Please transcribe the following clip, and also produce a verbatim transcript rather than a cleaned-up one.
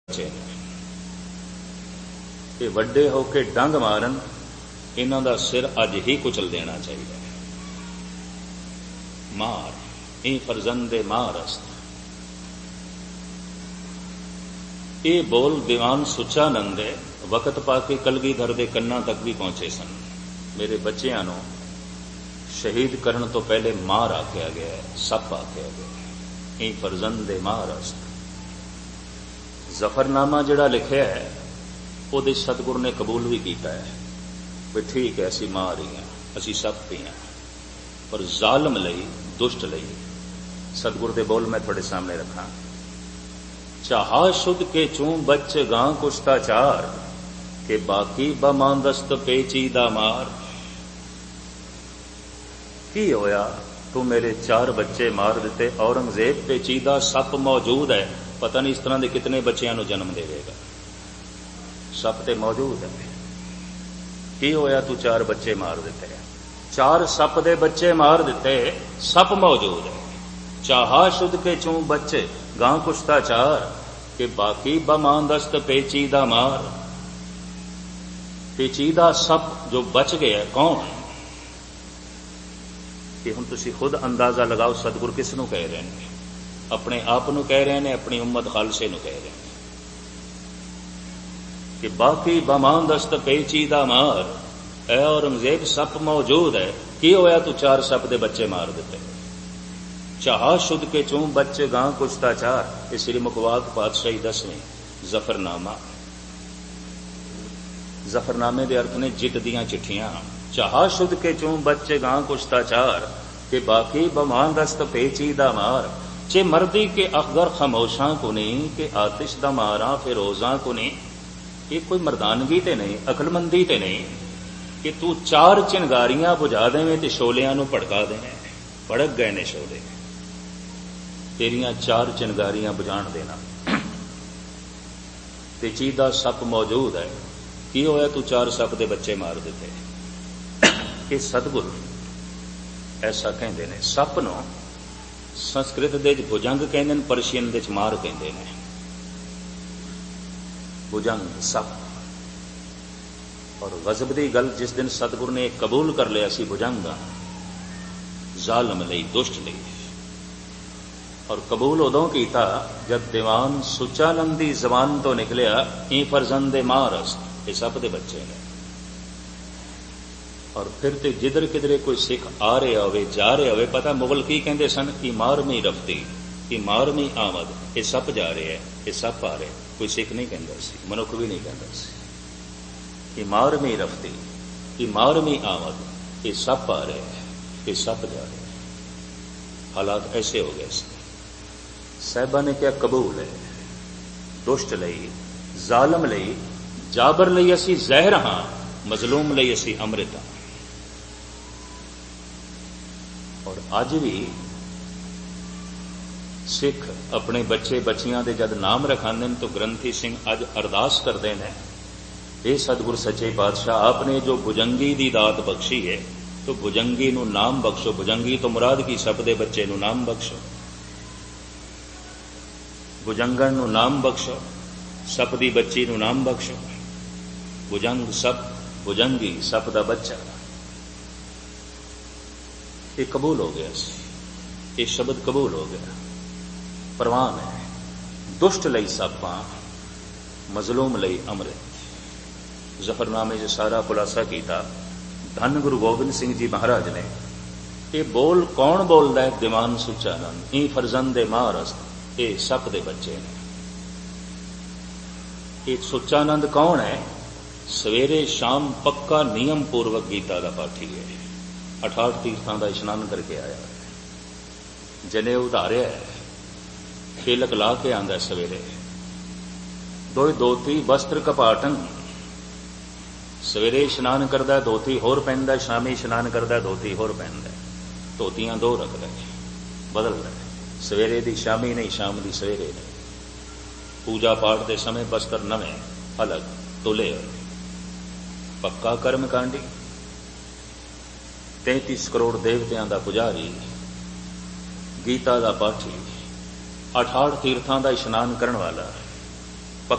ये वड्डे होके डंग मारन, इन्हां दा सिर अज ही कुचल देना चाहिए। मार ई फरजंदे मारस्त, ये बोल दीवान सुचानंद है वक्त पाके कलगीधर दे कन्ना तक भी पहुंचे सन। मेरे बच्चियां नूं शहीद करन तो पहले मार आख्या गया है, सप आख्या गया है। ई फरजंदे मारस्त जफरनामा जिहड़ा लिखिया है उहदे सतगुर ने कबूल भी किया है भी ठीक है असी मार ही हाँ, असी सप ही हाँ, पर जालम लई दुष्ट लई सतगुर दे बोल मैं थोड़े सामने रखा। चाहा शुद्ध के चूं बच गां कुश्ताचार के बाकी बमांदस्त पेचीदा मार। की होया तू मेरे चार बच्चे मार दिते, औरंगजेब पेचीदा सप मौजूद है, पता नहीं इस तरह के कितने बच्चों को जन्म देगा। सप ते मौजूद है, की होया तू चार बच्चे मार दिते, चार सप दे बच्चे मार दिते, सप मौजूद है। चाहा शुद्ध के चूं बच्चे गां कुश्ताचार के बाकी बमांदस्त पेचीदा मार। पेचीदा सप जो बच गया कौन? कि हुण तुसीं खुद अंदाजा लगाओ सतगुर किस नूं कह रहे हैं? अपने आप नूं कह रहे हैं, अपनी उम्मत खालसे नूं कह रहे हैं कि बाकी बमांदस्त पेचीदा मार। ऐ औरंगजेब सप मौजूद है, की होया तू चार सप दे बच्चे मार दिते। चाहा शुद्ध के चूं बच्चे गां कुश्ताचार। ये श्री मुखवाक पातशाही दसवीं जफरनामा। जफरनामे दे अर्थ ने जित दियां चिट्ठियां। चाहा शुद्ध के चूं बच्चे गां कुश्ताचार के बाकी बमांदस्त पेचीदा मार। चे मर्दी के अखगर खामोशा को नहीं के आतिश दा मारा फिरोजा को नहीं। ये कोई मर्दानगी ते नहीं, अकलमंदी ते नहीं कि तू चार चिंगारियां बुझा देवें ते शोलियां नूं भड़का देने। भड़क गए ने शोले, तेरियां चार चिंगारियां बुझाण देना। पेचीदा सप मौजूद है, की होया तू चार सप दे बच्चे मार दिते। ये सतगुर ऐसा कहते हैं। सप नूं संस्कृत दे भुजंग कहते हैं, परशियन दे मार कहते हैं। भुजंग सप। और गजब दी गल जिस दिन सतगुर ने कबूल कर लिया सी भुजंग जालम लई दुष्ट लई, और कबूल उदों कीता जब दीवान सुचानंदी जबान तो निकलिया ई फरजंदे मारस्त, ये सप दे बच्चे ने। और फिर ते जिधर किधरे कोई सिख आ रहे होवे जा रहे होवे, पता मुगल की कहते सन कि मारमी रफ्ती, कि मारमी आमद, ये सप जा रहे है, ये सप आ रहे। कोई सिख नहीं कहता सी, मनुख भी नहीं कहता सी कि मारमी रफ्ती, कि मारमी आमद, ये सप आ रहे हैं, ये सप जा रहे हैं। हालात ऐसे हो गए सी। साहिबा ने क्या कबूल है। दुष्ट लई, जालम लई, जाबर लई असी जहर हाँ, मजलूम लई असी अमृत हाँ। और अज भी सिख अपने बच्चे बच्चियां दे जद नाम रखांदे तो ग्रंथी सिंह अज अरदास करते हैं, ये सतगुर सच्चे पातशाह आपने जो भुजंगी दी दात बख्शी है तो भुजंगी नू नाम बख्शो। भुजंगी तो मुराद की सप दे बच्चे नू नाम बख्शो, भुजंगन नू नाम बख्शो, सप दी बच्ची नू नाम बख्शो। भुजंग सप, भुजंगी सप दा बच्चा। ये कबूल हो गया, ये शब्द कबूल हो गया। परवान है दुष्ट लई सपा, मजलूम लई अमृत। जफरनामे जो सारा खुलासा किया। धन गुरु गोबिंद सिंह जी महाराज ने ये बोल कौन बोलता है? दीवान सुचानंद ई फरजंदे मारस्त, ये सप दे बच्चे ने। ये सुचानंद कौन है? सवेरे शाम पक्का नियम पूर्वक गीता का पाठी है। अठाठ तीर्थां का इशनान करके आया, जने उधारिया है, खेलक ला के आंदा सवेरे। दो धोती वस्त्र कपाटन, सवेरे इशनान करता धोती होर पहनता, शामी इशनान करता धोती होर पहनता। धोतियां दो रखता है, बदलता है, सवेरे दी शामी नहीं, शाम दी सवेरे नहीं। पूजा पाठ के समय वस्त्र नवे अलग तुले। पक्का कर्म कांडी, तैंतीस करोड़ देवतियां दा पुजारी, गीता दा पाठी, अठाठ तीर्थां दा इशनान करन वाला।